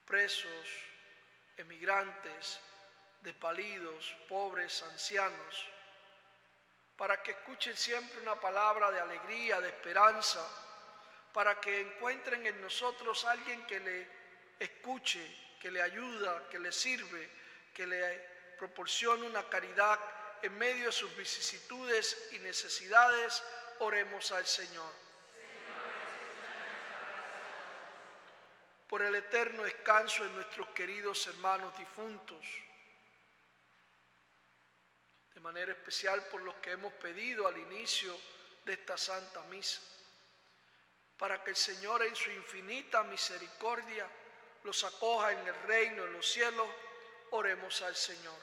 presos, emigrantes, desvalidos, pobres, ancianos, para que escuchen siempre una palabra de alegría, de esperanza, para que encuentren en nosotros a alguien que le escuche, que le ayuda, que le sirve, que le proporcione una caridad en medio de sus vicisitudes y necesidades. Oremos al Señor. Por el eterno descanso de nuestros queridos hermanos difuntos, de manera especial por los que hemos pedido al inicio de esta Santa Misa, para que el Señor en su infinita misericordia los acoja en el reino de los cielos. Oremos al Señor.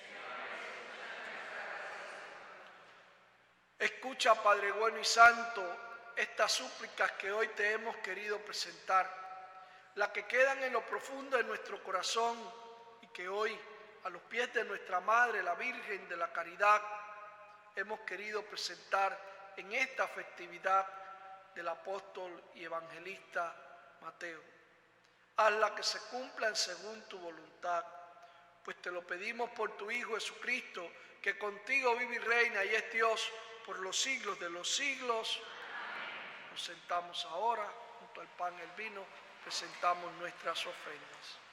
Escucha, Padre bueno y santo, estas súplicas que hoy te hemos querido presentar, las que quedan en lo profundo de nuestro corazón y que hoy, a los pies de nuestra Madre, la Virgen de la Caridad, hemos querido presentar en esta festividad del apóstol y evangelista Mateo. Hazla que se cumplan según tu voluntad, pues te lo pedimos por tu Hijo Jesucristo, que contigo vive y reina y es Dios por los siglos de los siglos. Nos sentamos ahora, junto al pan y el vino, presentamos nuestras ofrendas.